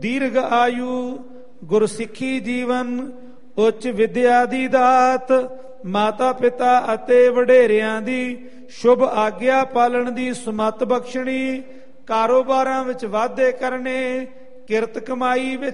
ਦੀਰਘ ਆਯੂ, ਗੁਰਸਿੱਖੀ ਜੀਵਨ, ਉੱਚ ਵਿਦਿਆ ਦੀ ਦਾਤ, ਮਾਤਾ ਪਿਤਾ ਅਤੇ ਵਡੇਰਿਆਂ ਦੀ ਸ਼ੁਭ ਆਗਿਆ ਪਾਲਣ ਦੀ ਸਮੱਤ ਬਖਸ਼ਣੀ, ਕਾਰੋਬਾਰਾਂ ਵਿੱਚ ਵਾਧੇ ਕਰਨੇ, ਕਿਰਤ ਕਮਾਈ ਵਿੱਚ